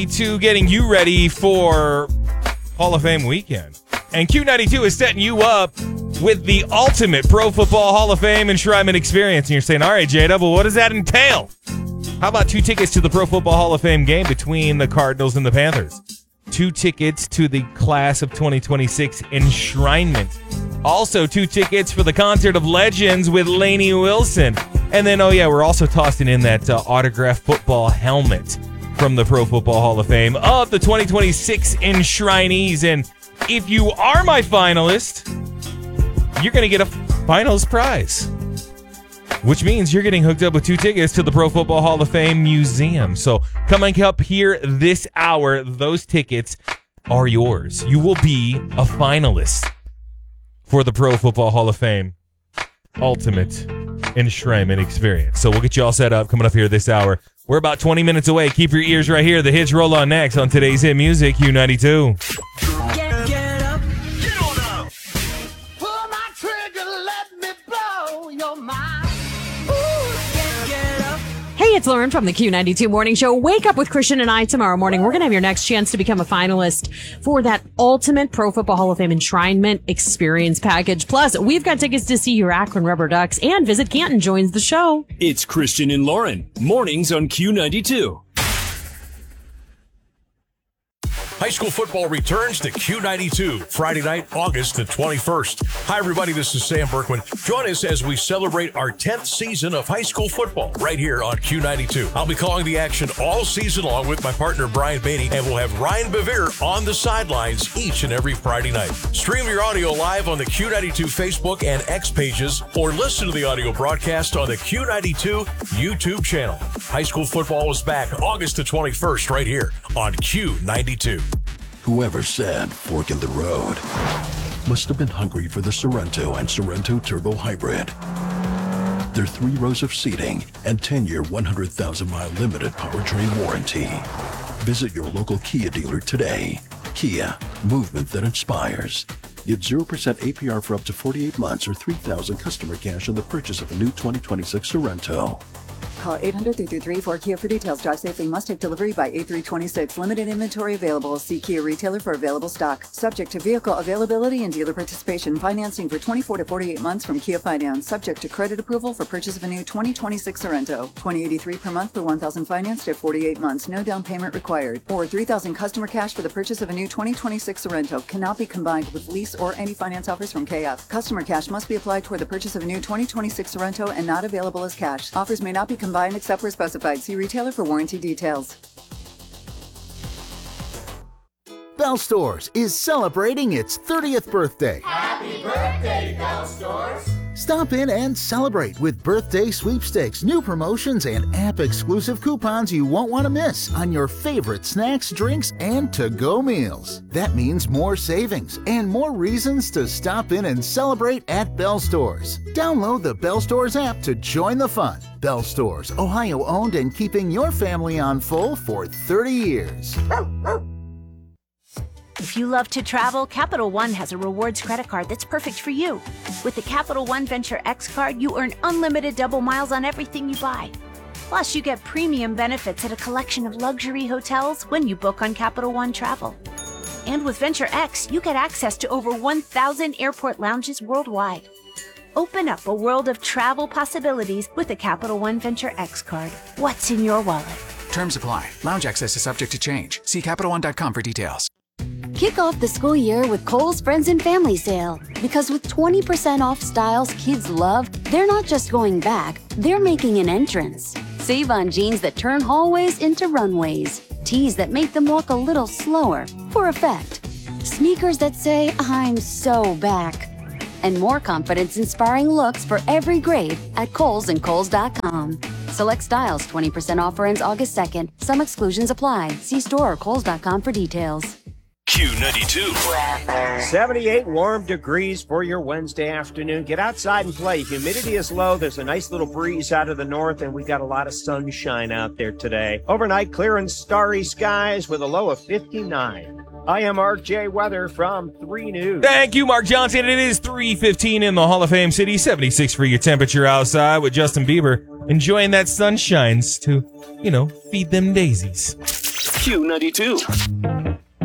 To getting you ready for Hall of Fame weekend. And Q92 is setting you up with the ultimate Pro Football Hall of Fame enshrinement experience. And you're saying, all right, J-Double, what does that entail? How about 2 tickets to the Pro Football Hall of Fame game between the Cardinals and the Panthers? 2 tickets to the Class of 2026 enshrinement. Also, 2 tickets for the Concert of Legends with Lainey Wilson. And then, we're also tossing in that autographed football helmet from the Pro Football Hall of Fame of the 2026 enshrinees. And if you are my finalist, you're going to get a finals prize, which means you're getting hooked up with 2 tickets to the Pro Football Hall of Fame Museum. So coming up here this hour, those tickets are yours. You will be a finalist for the Pro Football Hall of Fame Ultimate Enshrinement Experience. So we'll get you all set up coming up here this hour. We're about 20 minutes away. Keep your ears right here. The hits roll on next on today's Hit Music, Q92. Get up. Get on up. Pull my trigger, let me blow your mind. Ooh, get up. Hey, it's Lauren from the Q92 Morning Show. Wake up with Christian and I tomorrow morning. We're going to have your next chance to become a finalist for that ultimate Pro Football Hall of Fame enshrinement experience package. Plus, we've got tickets to see your Akron Rubber Ducks, and Visit Canton joins the show. It's Christian and Lauren. Mornings on Q92. High school football returns to Q92, Friday night, August the 21st. Hi, everybody. This is Sam Berkman. Join us as we celebrate our 10th season of high school football right here on Q92. I'll be calling the action all season long with my partner, Brian Beatty, and we'll have Ryan Bevere on the sidelines each and every Friday night. Stream your audio live on the Q92 Facebook and X pages, or listen to the audio broadcast on the Q92 YouTube channel. High school football is back August the 21st right here on Q92. Whoever said fork in the road must have been hungry for the Sorento and Sorento Turbo Hybrid. Their 3 rows of seating and 10-year, 100,000-mile limited powertrain warranty. Visit your local Kia dealer today. Kia, movement that inspires. Get 0% APR for up to 48 months or $3,000 customer cash on the purchase of a new 2026 Sorento. Call 800-333-4KIA for details. Drive safely. Must take delivery by 8/3/26. Limited inventory available. See Kia retailer for available stock. Subject to vehicle availability and dealer participation. Financing for 24 to 48 months from Kia Finance. Subject to credit approval for purchase of a new 2026 Sorento. $20.83 per month for 1,000 financed at 48 months. No down payment required. Or $3,000 customer cash for the purchase of a new 2026 Sorento. Cannot be combined with lease or any finance offers from KF. Customer cash must be applied toward the purchase of a new 2026 Sorento and not available as cash. Offers may not be combined except where specified. See retailer for warranty details. Bell Stores is celebrating its 30th birthday. Happy birthday, Bell Stores. Stop in and celebrate with birthday sweepstakes, new promotions, and app-exclusive coupons you won't want to miss on your favorite snacks, drinks, and to-go meals. That means more savings and more reasons to stop in and celebrate at Bell Stores. Download the Bell Stores app to join the fun. Bell Stores, Ohio-owned and keeping your family on full for 30 years. If you love to travel, Capital One has a rewards credit card that's perfect for you. With the Capital One Venture X card, you earn unlimited double miles on everything you buy. Plus, you get premium benefits at a collection of luxury hotels when you book on Capital One Travel. And with Venture X, you get access to over 1,000 airport lounges worldwide. Open up a world of travel possibilities with the Capital One Venture X card. What's in your wallet? Terms apply. Lounge access is subject to change. See CapitalOne.com for details. Kick off the school year with Kohl's Friends and Family Sale. Because with 20% off styles kids love, they're not just going back, they're making an entrance. Save on jeans that turn hallways into runways. Tees that make them walk a little slower, for effect. Sneakers that say, I'm so back. And more confidence-inspiring looks for every grade at Kohl's and Kohl's.com. Select styles, 20% offer ends August 2nd. Some exclusions apply. See store or Kohl's.com for details. Q92. 78 warm degrees for your Wednesday afternoon. Get outside and play. Humidity is low. There's a nice little breeze out of the north, and we got a lot of sunshine out there today. Overnight, clear and starry skies with a low of 59. I am RJ Weather from 3 News. Thank you, Mark Johnson. It is 3:15 in the Hall of Fame City. 76 for your temperature outside with Justin Bieber enjoying that sunshine to, feed them daisies. Q92.